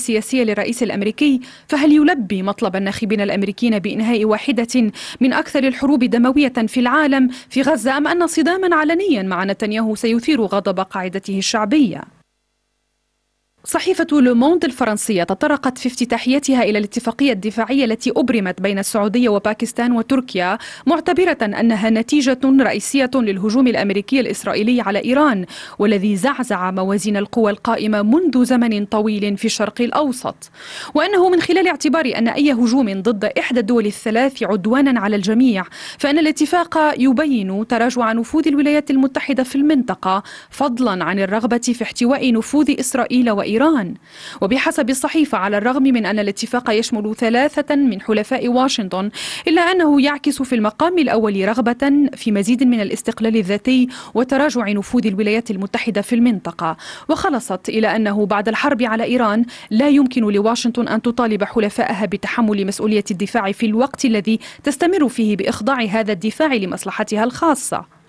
السياسية للرئيس الأمريكي، فهل يلبي مطلب الناخبين الأمريكيين بإنهاء واحدة من أكثر الحروب دموية في العالم في غزة، أم أن صداما علنيا مع نتنياهو سيثير غضب قاعدته الشعبية؟ صحيفة لوموند الفرنسية تطرقت في افتتاحيتها إلى الاتفاقية الدفاعية التي أبرمت بين السعودية وباكستان وتركيا، معتبرة أنها نتيجة رئيسية للهجوم الأمريكي الإسرائيلي على إيران، والذي زعزع موازين القوى القائمة منذ زمن طويل في الشرق الأوسط، وأنه من خلال اعتبار أن أي هجوم ضد إحدى الدول الثلاث عدوانا على الجميع، فإن الاتفاق يبين تراجع نفوذ الولايات المتحدة في المنطقة، فضلا عن الرغبة في احتواء نفوذ إسرائيل وإيران. وبحسب الصحيفة، على الرغم من أن الاتفاق يشمل 3 من حلفاء واشنطن، إلا أنه يعكس في المقام الأول رغبة في مزيد من الاستقلال الذاتي وتراجع نفوذ الولايات المتحدة في المنطقة. وخلصت إلى أنه بعد الحرب على إيران لا يمكن لواشنطن أن تطالب حلفائها بتحمل مسؤولية الدفاع في الوقت الذي تستمر فيه بإخضاع هذا الدفاع لمصلحتها الخاصة.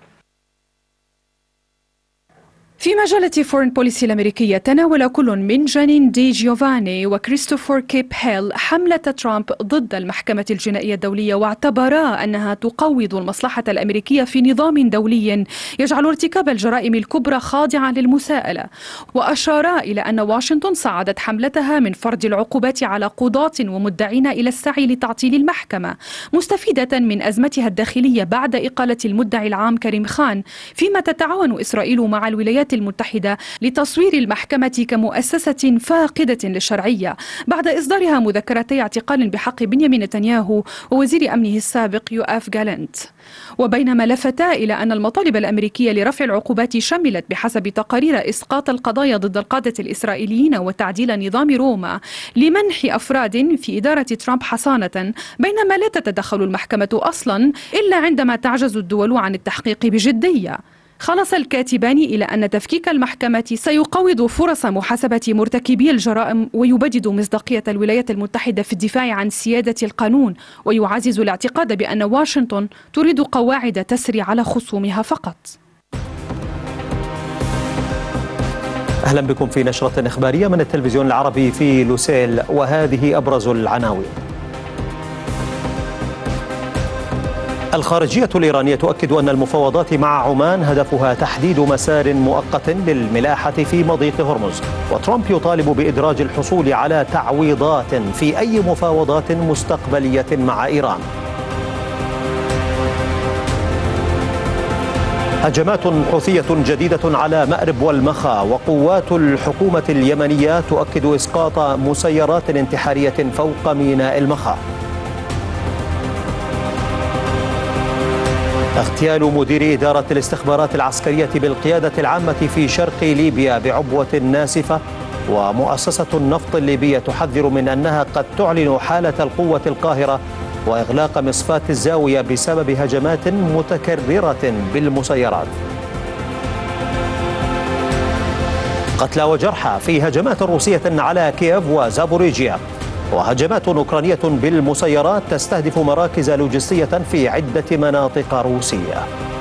في مجلة فورن بوليسي الأمريكية، تناول كل من جانين دي جيوفاني وكريستوفر كيب هيل حملة ترامب ضد المحكمة الجنائية الدولية، واعتبرا أنها تقوض المصلحة الأمريكية في نظام دولي يجعل ارتكاب الجرائم الكبرى خاضعا للمساءلة. وأشارا إلى أن واشنطن صعدت حملتها من فرض العقوبات على قضاة ومدعين إلى السعي لتعطيل المحكمة، مستفيدة من أزمتها الداخلية بعد إقالة المدعي العام كريم خان، فيما تتعاون إسرائيل مع الولايات المتحدة لتصوير المحكمة كمؤسسة فاقدة للشرعية بعد إصدارها مذكرتي اعتقال بحق بنيامين نتنياهو ووزير أمنه السابق يوآف جالنت. وبينما لفتا إلى أن المطالب الأمريكية لرفع العقوبات شملت بحسب تقارير إسقاط القضايا ضد القادة الإسرائيليين وتعديل نظام روما لمنح أفراد في إدارة ترامب حصانة، بينما لا تتدخل المحكمة أصلا إلا عندما تعجز الدول عن التحقيق بجدية. خلص الكاتبان إلى أن تفكيك المحكمة سيقوض فرص محاسبة مرتكبي الجرائم ويبدد مصداقية الولايات المتحدة في الدفاع عن سيادة القانون، ويعزز الاعتقاد بأن واشنطن تريد قواعد تسري على خصومها فقط. أهلا بكم في نشرة إخبارية من التلفزيون العربي في لوسيل، وهذه أبرز العناوين. الخارجية الإيرانية تؤكد أن المفاوضات مع عمان هدفها تحديد مسار مؤقت للملاحة في مضيق هرمز، وترامب يطالب بإدراج الحصول على تعويضات في أي مفاوضات مستقبلية مع إيران. هجمات حوثية جديدة على مأرب والمخا، وقوات الحكومة اليمنية تؤكد إسقاط مسيرات انتحارية فوق ميناء المخا. اغتيال مدير إدارة الاستخبارات العسكرية بالقيادة العامة في شرق ليبيا بعبوة ناسفة، ومؤسسة النفط الليبية تحذر من أنها قد تعلن حالة القوة القاهرة وإغلاق مصفاة الزاوية بسبب هجمات متكررة بالمسيرات. قتلى وجرحى في هجمات روسية على كييف وزابوريجيا، وهجمات أوكرانية بالمسيرات تستهدف مراكز لوجستية في عدة مناطق روسية.